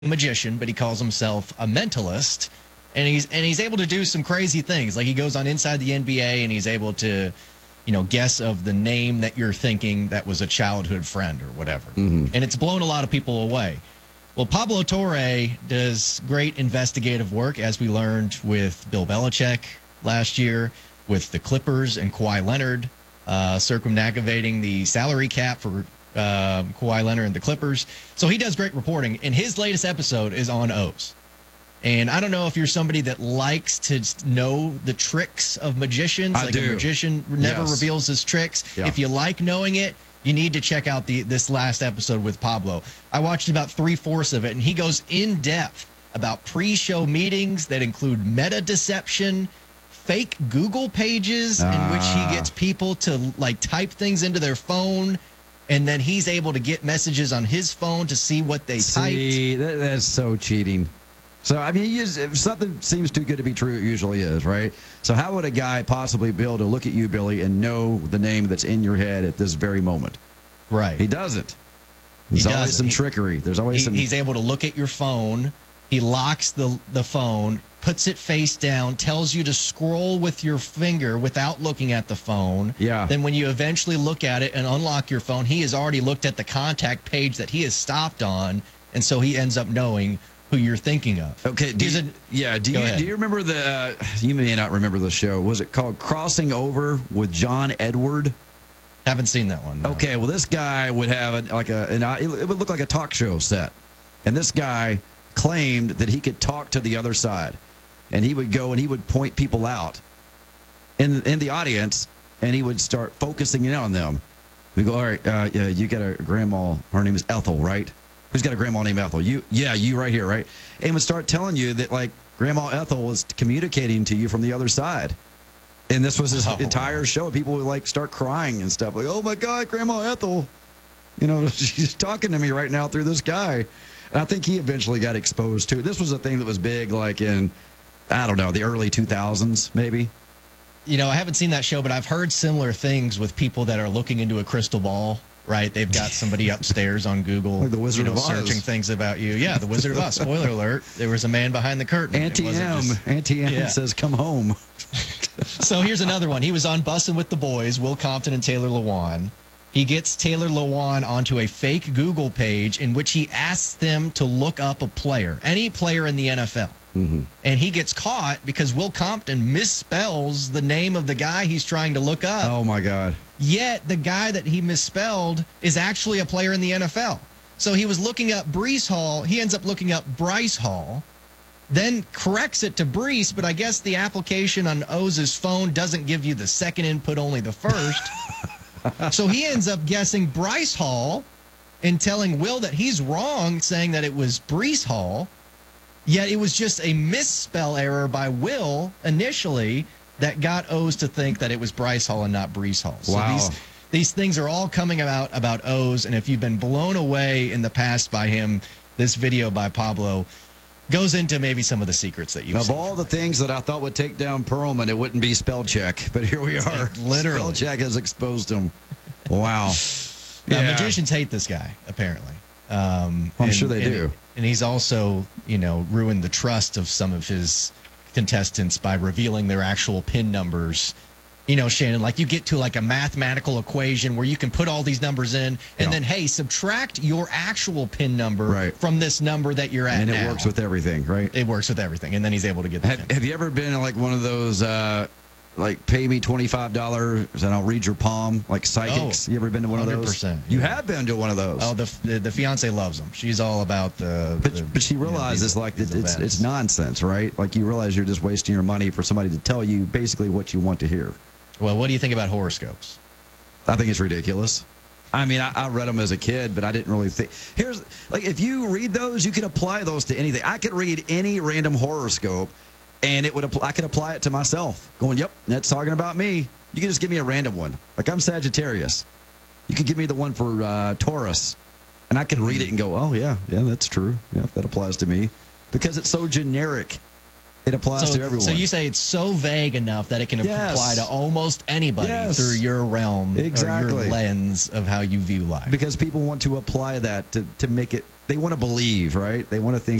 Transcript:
magician, but he calls himself a mentalist, and he's able to do some crazy things. Like he goes on Inside the NBA, and he's able to, guess of the name that you're thinking that was a childhood friend or whatever. Mm-hmm. And it's blown a lot of people away. Well, Pablo Torre does great investigative work, as we learned with Bill Belichick last year, with the Clippers and Kawhi Leonard, circumnavigating the salary cap for Kawhi Leonard and the Clippers. So he does great reporting, and his latest episode is on O's. And I don't know if you're somebody that likes to know the tricks of magicians. I do. A magician never reveals his tricks. Yeah. If you like knowing it, you need to check out this last episode with Pablo. I watched about 3/4 of it, and he goes in depth about pre-show meetings that include meta deception, fake Google pages in which he gets people to type things into their phone, and then he's able to get messages on his phone to see what they typed. That's so cheating. So, I mean, if something seems too good to be true, it usually is, right? So how would a guy possibly be able to look at you, Billy, and know the name that's in your head at this very moment? Right. He doesn't. There's always some trickery. There's always some. He's able to look at your phone. He locks the phone, puts it face down, tells you to scroll with your finger without looking at the phone. Yeah. Then when you eventually look at it and unlock your phone, he has already looked at the contact page that he has stopped on, and so he ends up knowing who you're thinking of. Okay. Do you remember you may not remember the show. Was it called Crossing Over with John Edward? Haven't seen that one. No. Okay. Well, this guy would have it would look like a talk show set. And this guy claimed that he could talk to the other side. And he would go and he would point people out in the audience, and he would start focusing in on them. We go, all right, you got a grandma, her name is Ethel, right? Who's got a grandma named Ethel? You right here, right? And would start telling you that, Grandma Ethel was communicating to you from the other side. And this was his entire show. People would, start crying and stuff. Like, oh, my God, Grandma Ethel. She's talking to me right now through this guy. And I think he eventually got exposed, too. This was a thing that was big, in, I don't know, the early 2000s, maybe. I haven't seen that show, but I've heard similar things with people that are looking into a crystal ball. Right, they've got somebody upstairs on Google, like the Wizard of Oz, searching things about you. Yeah, the Wizard of Oz. Spoiler alert: there was a man behind the curtain. Auntie M says, "Come home." So here's another one. He was on Bussin' with the Boys, Will Compton and Taylor Lewan. He gets Taylor Lewan onto a fake Google page in which he asks them to look up a player, any player in the NFL. Mm-hmm. And he gets caught because Will Compton misspells the name of the guy he's trying to look up. Oh, my God. Yet the guy that he misspelled is actually a player in the NFL. So he was looking up Breece Hall. He ends up looking up Bryce Hall, then corrects it to Breece, but I guess the application on O's phone doesn't give you the second input, only the first. So he ends up guessing Bryce Hall and telling Will that he's wrong, saying that it was Breece Hall. Yet it was just a misspell error by Will initially that got O's to think that it was Bryce Hall and not Breece Hall. Wow. So these things are all coming out about O's, and if you've been blown away in the past by him, this video by Pablo goes into maybe some of the secrets that you've seen. Of all the things that I thought would take down Perlman, it wouldn't be spell check, but here we are. Literally. Spell check has exposed him. Wow. Now, magicians hate this guy, apparently. I'm sure they do. And he's also, ruined the trust of some of his contestants by revealing their actual PIN numbers. Shannon, you get to a mathematical equation where you can put all these numbers in and then, hey, subtract your actual PIN number from this number that you're at and now. It works with everything, right? It works with everything. And then he's able to get the PIN. Have you ever been in one of those pay me $25 and I'll read your palm, psychics? You ever been to one 100%, of those? You have been to one of those. Oh, the fiance loves them. She's all about but she realizes it's nonsense, right? You realize you're just wasting your money for somebody to tell you basically what you want to hear. Well, what do you think about horoscopes? I think it's ridiculous. I mean, I read them as a kid, but I didn't really think. Here's if you read those, you can apply those to anything. I could read any random horoscope, and I could apply it to myself. Going, yep, that's talking about me. You can just give me a random one. I'm Sagittarius. You could give me the one for Taurus, and I could read it and go, oh yeah, that's true. Yeah, that applies to me because it's so generic. It applies to everyone. So you say it's so vague enough that it can apply to almost anybody through your realm or your lens of how you view life. Because people want to apply that to make it they want to believe, right? They want to think